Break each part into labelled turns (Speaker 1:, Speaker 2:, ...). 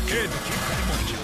Speaker 1: Kid Morning Show.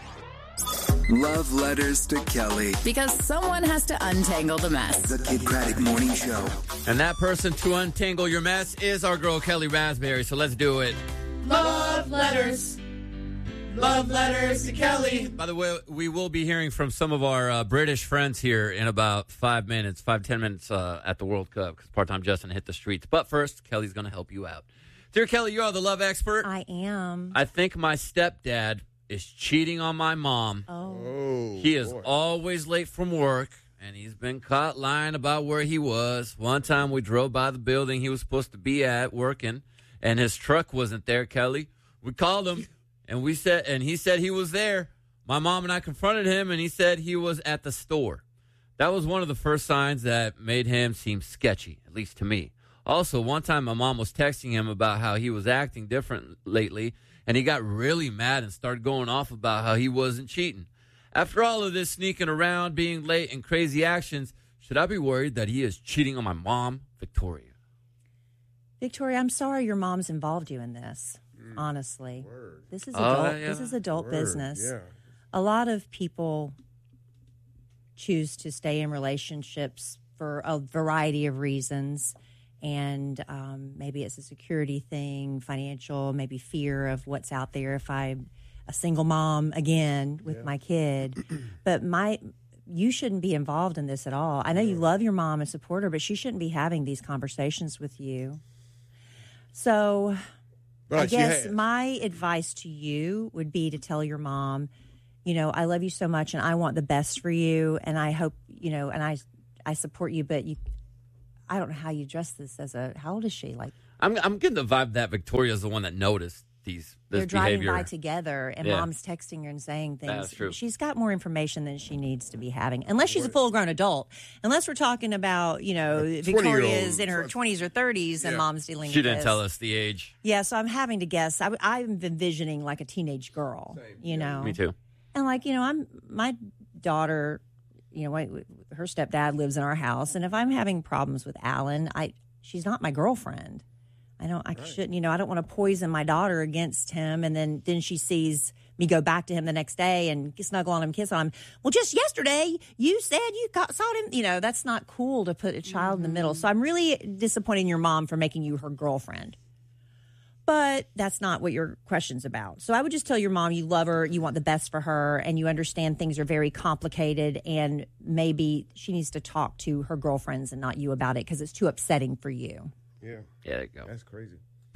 Speaker 2: Love letters to Kelly.
Speaker 3: Because someone has to untangle the mess.
Speaker 2: The Kid Craddock Morning Show.
Speaker 4: And that person to untangle your mess is our girl, Kelly Raspberry. So let's do it.
Speaker 5: Love letters. Love letters to Kelly.
Speaker 4: By the way, we will be hearing from some of our British friends here in about 10 minutes at the World Cup because part-time Justin hit the streets. But first, Kelly's going to help you out. Dear Kelly, you are the love expert.
Speaker 6: I am.
Speaker 4: I think my stepdad is cheating on my mom.
Speaker 6: Oh.
Speaker 4: He is always late from work, and he's been caught lying about where he was. One time we drove by the building he was supposed to be at working, and his truck wasn't there, Kelly. We called him, and he said he was there. My mom and I confronted him, and he said he was at the store. That was one of the first signs that made him seem sketchy, at least to me. Also, one time my mom was texting him about how he was acting different lately, and he got really mad and started going off about how he wasn't cheating. After all of this sneaking around, being late, and crazy actions, should I be worried that he is cheating on my mom, Victoria?
Speaker 6: Victoria, I'm sorry your mom's involved you in this, honestly.
Speaker 7: Word.
Speaker 6: This is adult,
Speaker 4: yeah.
Speaker 6: this is adult
Speaker 7: Word,
Speaker 6: business.
Speaker 7: yeah.
Speaker 6: A lot of people choose to stay in relationships for a variety of reasons. And maybe it's a security thing, financial, maybe fear of what's out there if I'm a single mom again with my kid. But you shouldn't be involved in this at all. I know you love your mom and support her, but she shouldn't be having these conversations with you. So I guess my advice to you would be to tell your mom, I love you so much and I want the best for you. And I hope, and I support you, but I don't know how you address this how old is she? Like,
Speaker 4: I'm getting the vibe that Victoria's the one that noticed this
Speaker 6: they're driving
Speaker 4: behavior.
Speaker 6: by together, and mom's texting her and saying things.
Speaker 4: That's true.
Speaker 6: She's got more information than she needs to be having, unless she's a full-grown adult. Unless we're talking about, Victoria's in her 20s or 30s, and mom's dealing with this.
Speaker 4: She didn't tell us the age.
Speaker 6: Yeah, so I'm having to guess. I'm envisioning like a teenage girl,
Speaker 4: Me too.
Speaker 6: And my daughter, her stepdad lives in our house, and if I'm having problems with Alan, she's not my girlfriend. I shouldn't, I don't want to poison my daughter against him, and then she sees me go back to him the next day and snuggle on him, kiss on him. Well, just yesterday you said you saw him. That's not cool to put a child in the middle. So I'm really disappointing your mom for making you her girlfriend. But that's not what your question's about. So I would just tell your mom you love her, you want the best for her, and you understand things are very complicated, and maybe she needs to talk to her girlfriends and not you about it because it's too upsetting for you.
Speaker 7: Yeah.
Speaker 4: Yeah, there you go.
Speaker 7: That's crazy.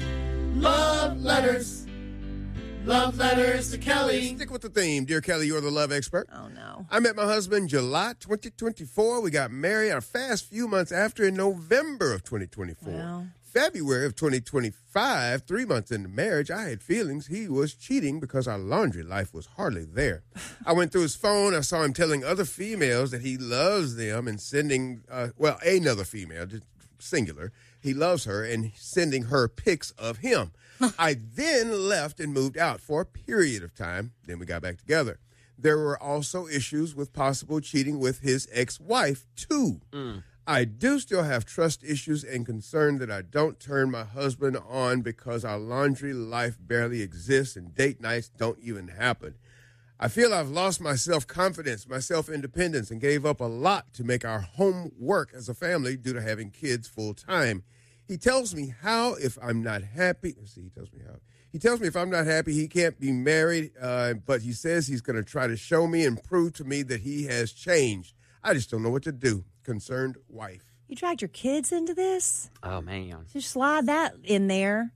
Speaker 5: Love letters. Love letters to Kelly.
Speaker 7: Stick with the theme. Dear Kelly, you're the love expert.
Speaker 6: Oh, no.
Speaker 7: I met my husband July 2024. We got married a fast few months after in November of 2024.
Speaker 6: Wow.
Speaker 7: February of 2025, 3 months into marriage, I had feelings he was cheating because our laundry life was hardly there. I went through his phone. I saw him telling other females that he loves them and sending, another female, just singular. He loves her and sending her pics of him. I then left and moved out for a period of time. Then we got back together. There were also issues with possible cheating with his ex-wife, too. I do still have trust issues and concern that I don't turn my husband on because our laundry life barely exists and date nights don't even happen. I feel I've lost my self-confidence, my self-independence, and gave up a lot to make our home work as a family due to having kids full-time. He tells me how if I'm not happy. He tells me if I'm not happy, he can't be married, but he says he's going to try to show me and prove to me that he has changed. I just don't know what to do. Concerned wife.
Speaker 6: You dragged your kids into this?
Speaker 4: Oh, man.
Speaker 6: Just slide that in there.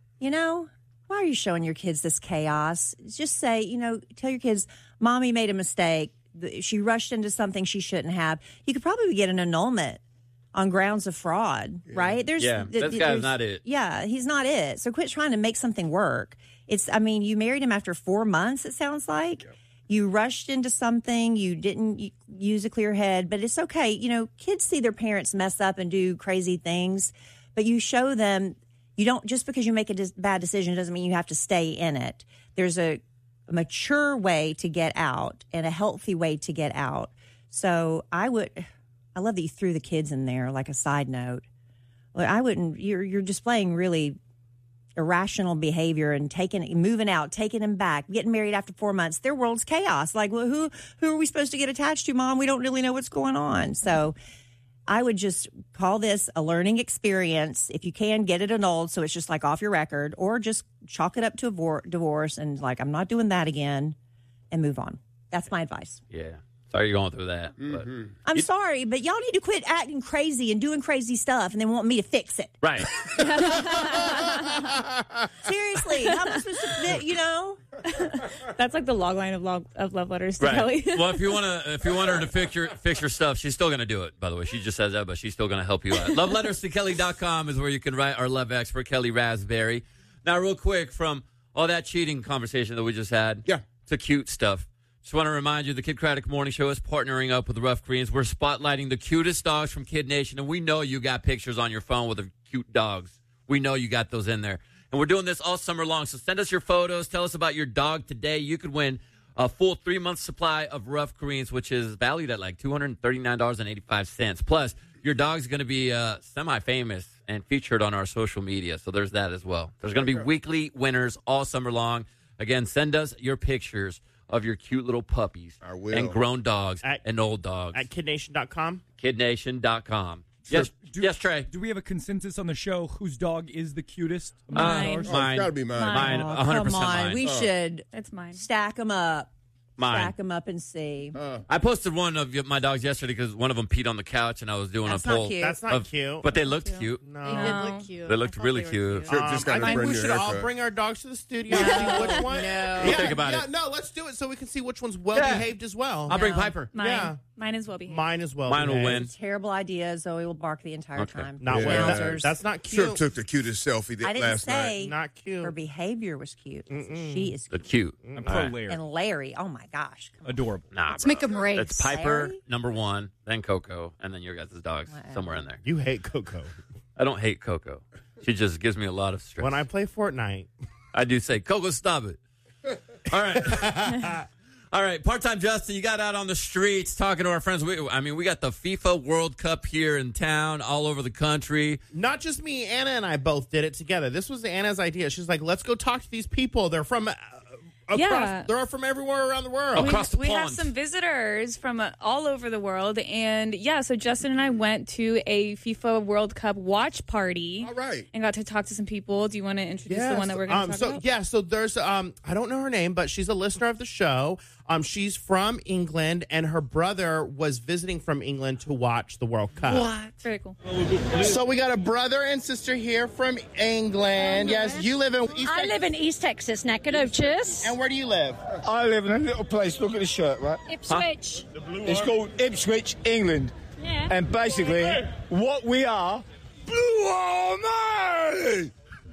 Speaker 6: Why are you showing your kids this chaos? Just say, tell your kids, Mommy made a mistake. She rushed into something she shouldn't have. You could probably get an annulment on grounds of fraud, right?
Speaker 4: This guy's not it.
Speaker 6: Yeah, he's not it. So quit trying to make something work. You married him after 4 months, it sounds like. Yep. You rushed into something. You didn't use a clear head, but it's okay. Kids see their parents mess up and do crazy things, but you show them you don't, just because you make a bad decision doesn't mean you have to stay in it. There's a mature way to get out and a healthy way to get out. So I love that you threw the kids in there like a side note. You're displaying really irrational behavior and moving out, taking him back, getting married after 4 months. Their world's chaos. Like, well, who are we supposed to get attached to, Mom? We don't really know what's going on. So I would just call this a learning experience. If you can, get it annulled so it's just like off your record, or just chalk it up to a divorce and like, I'm not doing that again, and move on. That's my advice.
Speaker 4: Yeah. Sorry you're going through that. But
Speaker 6: I'm sorry, but y'all need to quit acting crazy and doing crazy stuff and then want me to fix it.
Speaker 4: right.
Speaker 6: Seriously, how am I supposed to, you know?
Speaker 1: That's like the log line of love letters to Kelly.
Speaker 4: Well, if you want her to fix your stuff, she's still going to do it. By the way, she just says that, but she's still going to help you out. LoveLettersToKelly.com is where you can write our love expert, Kelly Raspberry. Now, real quick, from all that cheating conversation that we just had, to cute stuff. Just want to remind you, the Kid Craddock Morning Show is partnering up with the Rough Greens. We're spotlighting the cutest dogs from Kid Nation, and we know you got pictures on your phone with the cute dogs. We know you got those in there. And we're doing this all summer long, so send us your photos. Tell us about your dog today. You could win a full 3-month supply of Rough Greens, which is valued at like $239.85. Plus, your dog's going to be semi-famous and featured on our social media, so there's that as well. There's going to be weekly winners all summer long. Again, send us your pictures of your cute little puppies and grown dogs and old dogs.
Speaker 5: At kidnation.com?
Speaker 4: Kidnation.com. Yes, Trey.
Speaker 8: Do we have a consensus on the show whose dog is the cutest?
Speaker 4: Mine.
Speaker 7: It's got to be mine.
Speaker 4: 100%
Speaker 6: Come on,
Speaker 4: mine.
Speaker 6: we should
Speaker 1: It's mine.
Speaker 6: stack them up.
Speaker 4: Mine.
Speaker 6: Stack them up and see.
Speaker 4: I posted one of my dogs yesterday because one of them peed on the couch, and I was doing
Speaker 6: That's
Speaker 4: a
Speaker 6: not
Speaker 4: poll.
Speaker 6: cute.
Speaker 5: That's not cute.
Speaker 4: But they looked cute.
Speaker 5: No.
Speaker 9: They did look cute.
Speaker 4: They looked
Speaker 9: I thought
Speaker 4: really
Speaker 9: they were
Speaker 4: cute.
Speaker 7: Sure, just got
Speaker 5: I
Speaker 7: a
Speaker 5: think
Speaker 7: brand
Speaker 5: we
Speaker 7: new
Speaker 5: should all
Speaker 7: haircut.
Speaker 5: bring our dogs to the studio and see which one.
Speaker 4: We'll think about it.
Speaker 5: No, let's do it so we can see which one's well-behaved as well.
Speaker 4: I'll bring Piper.
Speaker 1: Mine.
Speaker 5: Yeah.
Speaker 1: Mine is well behaved.
Speaker 5: Mine as well.
Speaker 4: Mine will win.
Speaker 6: Terrible idea. Zoe will bark the entire time.
Speaker 5: Not
Speaker 7: Yeah.
Speaker 5: well.
Speaker 6: Wowzers.
Speaker 5: That's not cute.
Speaker 7: Sure took the cutest selfie
Speaker 6: I didn't
Speaker 7: last
Speaker 6: say
Speaker 7: night.
Speaker 5: Not cute.
Speaker 6: her behavior was cute. She is
Speaker 4: The
Speaker 6: cute.
Speaker 4: cute.
Speaker 8: I'm pro Larry.
Speaker 6: And Larry, oh my gosh. Come on.
Speaker 8: Adorable.
Speaker 4: Nah,
Speaker 9: Let's
Speaker 4: bro.
Speaker 9: make 'em race.
Speaker 4: It's Piper,
Speaker 6: Larry?
Speaker 4: number 1, then Coco, and then your guys' dogs somewhere in there.
Speaker 5: You hate Coco.
Speaker 4: I don't hate Coco. She just gives me a lot of stress.
Speaker 5: When I play Fortnite.
Speaker 4: I do say, Coco, stop it. All right. All right, part-time Justin, you got out on the streets talking to our friends. We got the FIFA World Cup here in town, all over the country.
Speaker 5: Not just me, Anna and I both did it together. This was Anna's idea. She's like, let's go talk to these people. They're from they're from everywhere around the world.
Speaker 4: Across the
Speaker 1: we have
Speaker 4: pond.
Speaker 1: some visitors from all over the world, and so Justin and I went to a FIFA World Cup watch party.
Speaker 7: All right.
Speaker 1: And got to talk to some people. Do you want to introduce the one that we're going to talk about?
Speaker 5: Yeah, so there's I don't know her name, but she's a listener of the show. She's from England, and her brother was visiting from England to watch the World Cup.
Speaker 1: What? Very cool.
Speaker 5: So we got a brother and sister here from England. Yes, you live in East
Speaker 9: I
Speaker 5: Texas.
Speaker 9: live in East Texas, Nacogdoches.
Speaker 5: And where do you live?
Speaker 10: I live in a little place, look at the shirt, right?
Speaker 9: Ipswich.
Speaker 10: It's called Ipswich, England.
Speaker 9: Yeah.
Speaker 10: And basically, what we are, Blue Army!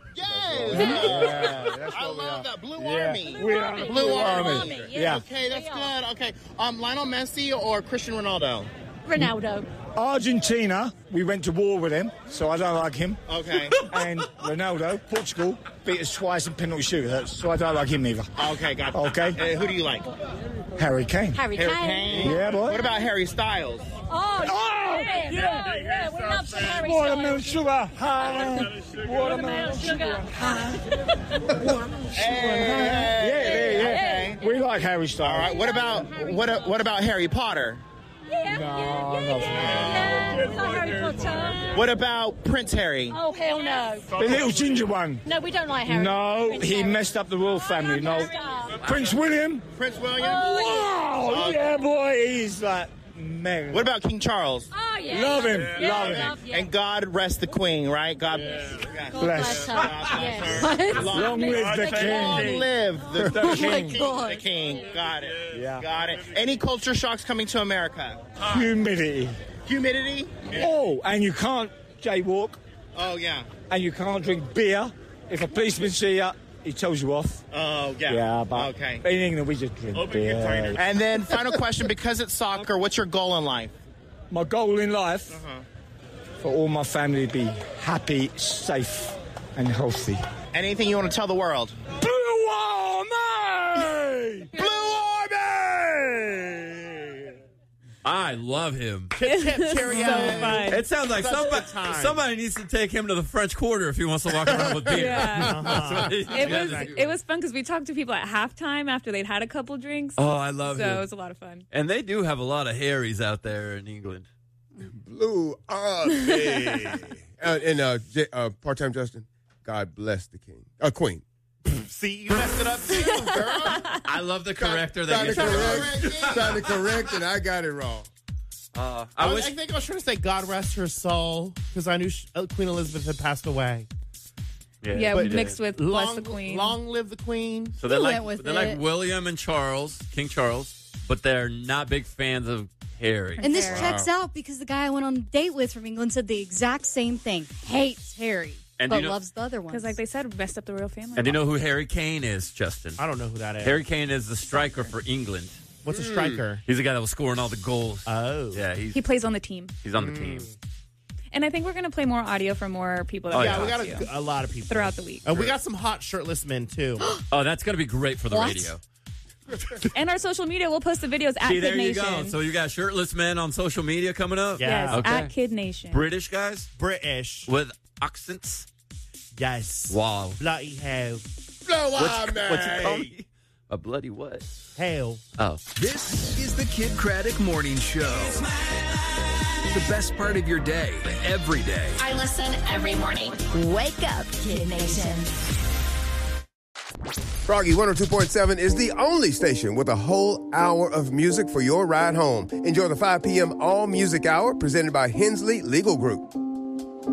Speaker 5: Yes! I love that. Blue Army.
Speaker 10: We are
Speaker 5: Blue Army.
Speaker 10: Yeah.
Speaker 5: Okay, that's good. Okay. Lionel Messi or Cristiano Ronaldo?
Speaker 9: Ronaldo.
Speaker 10: Argentina, we went to war with him, so I don't like him.
Speaker 5: Okay.
Speaker 10: And Ronaldo, Portugal, beat us twice in penalty shootouts, so I don't like him either.
Speaker 5: Okay, got it.
Speaker 10: Okay.
Speaker 5: Who do you like?
Speaker 10: Harry Kane.
Speaker 9: Harry Kane.
Speaker 10: Yeah, boy.
Speaker 5: What about Harry Styles?
Speaker 9: Oh, yeah. We love some Harry Styles.
Speaker 10: Watermelon sugar. Watermelon sugar.
Speaker 5: Yeah.
Speaker 10: We like Harry Styles.
Speaker 5: All right. What about Harry Potter?
Speaker 9: Yeah. We like Harry Potter.
Speaker 5: What about Prince Harry?
Speaker 9: Oh, hell no.
Speaker 10: The little ginger one.
Speaker 9: No, we don't like Harry.
Speaker 10: No,
Speaker 9: Prince
Speaker 10: he
Speaker 9: Harry.
Speaker 10: messed up the royal family. No.
Speaker 9: Stop.
Speaker 10: Prince William.
Speaker 5: Prince William?
Speaker 10: Wow, yeah, boy, he's like mega.
Speaker 5: What about King Charles?
Speaker 9: Oh, yeah.
Speaker 10: Love him,
Speaker 9: Yeah,
Speaker 10: love him.
Speaker 9: yeah.
Speaker 5: And God rest the Queen, right? God
Speaker 9: God
Speaker 10: bless.
Speaker 9: bless her. Yeah.
Speaker 10: Long live the
Speaker 5: Long
Speaker 10: king.
Speaker 5: live the king.
Speaker 9: God.
Speaker 5: The king. Got it.
Speaker 10: Yeah.
Speaker 5: Got it. Any culture shocks coming to America?
Speaker 10: Humidity.
Speaker 5: Humidity?
Speaker 10: Oh, and you can't jaywalk,
Speaker 5: Oh, yeah.
Speaker 10: and you can't drink beer. If a policeman see you, he tells you off.
Speaker 5: Oh, yeah.
Speaker 10: Yeah, but
Speaker 5: Okay.
Speaker 10: in England we just drink beer.
Speaker 5: And then final question, because it's soccer, what's your goal in life?
Speaker 10: My goal in life, for all my family to be happy, safe, and healthy.
Speaker 5: Anything you want to tell the world?
Speaker 10: Blue Army! Blue Army!
Speaker 4: All I love him.
Speaker 5: Chip, cheerio.
Speaker 1: So fun.
Speaker 4: It sounds like
Speaker 5: Such a good time.
Speaker 4: somebody needs to take him to the French Quarter if he wants to walk around with beer.
Speaker 1: Yeah. It was fun because we talked to people at halftime after they'd had a couple drinks.
Speaker 4: Oh, I love
Speaker 1: so
Speaker 4: him.
Speaker 1: it was a lot of fun.
Speaker 4: And they do have a lot of Harrys out there in England.
Speaker 7: Blue Army. Part-time Justin, God bless the king. Queen.
Speaker 5: See, you messed it up too, girl.
Speaker 4: I love the corrector
Speaker 7: Trying
Speaker 4: that
Speaker 7: to correct, and I got it wrong.
Speaker 5: I think I was trying to say God rest her soul because I knew Queen Elizabeth had passed away.
Speaker 1: Yeah,
Speaker 5: But
Speaker 1: mixed with Bless the Queen.
Speaker 5: Long live the Queen.
Speaker 4: So they're
Speaker 6: went with
Speaker 4: like
Speaker 6: it.
Speaker 4: William and Charles, King Charles, but they're not big fans of Harry.
Speaker 11: And this checks out because the guy I went on a date with from England said the exact same thing. Hates Harry,
Speaker 4: And
Speaker 11: but
Speaker 4: you know-
Speaker 11: loves the other ones.
Speaker 1: Because, like they said, messed up the royal family.
Speaker 4: And do you know who Harry Kane is, Justin?
Speaker 5: I don't know who that is.
Speaker 4: Harry Kane is the striker for England.
Speaker 5: What's a striker?
Speaker 4: He's the guy that was scoring all the goals.
Speaker 5: Oh.
Speaker 4: Yeah,
Speaker 1: he plays on the team.
Speaker 4: he's on the team.
Speaker 1: And I think we're going to play more audio from more people that
Speaker 5: Yeah, we
Speaker 1: talk
Speaker 5: got
Speaker 1: to
Speaker 5: a lot of people
Speaker 1: throughout the week.
Speaker 5: And we got some hot shirtless men too.
Speaker 4: Oh, that's going to be great for the
Speaker 11: What?
Speaker 4: radio.
Speaker 1: And our social media, we'll post the videos at
Speaker 4: See,
Speaker 1: Kid
Speaker 4: there you
Speaker 1: Nation.
Speaker 4: go. So you got shirtless men on social media coming up?
Speaker 5: Yeah.
Speaker 1: Yes,
Speaker 4: Okay.
Speaker 1: at Kid Nation.
Speaker 4: British guys
Speaker 5: British.
Speaker 4: with accents?
Speaker 5: Yes.
Speaker 4: Wow.
Speaker 5: Bloody hell.
Speaker 7: Blow
Speaker 4: What's it called? A bloody what?
Speaker 5: Hell.
Speaker 4: Oh.
Speaker 2: This is the Kid Craddock Morning Show. The best part of your day, every day.
Speaker 3: I listen every morning. Wake up, Kid Nation.
Speaker 7: Froggy 102.7 is the only station with a whole hour of music for your ride home. Enjoy the 5 p.m. All Music Hour presented by Hensley Legal Group.